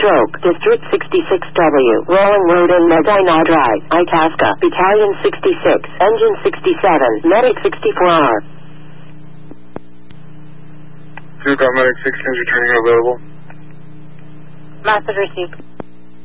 stroke, District 66W, Rolling Road in Medina Drive, Itasca, Battalion 66, Engine 67, Medic 64R. 2 Medic 16 is returning available. Message received.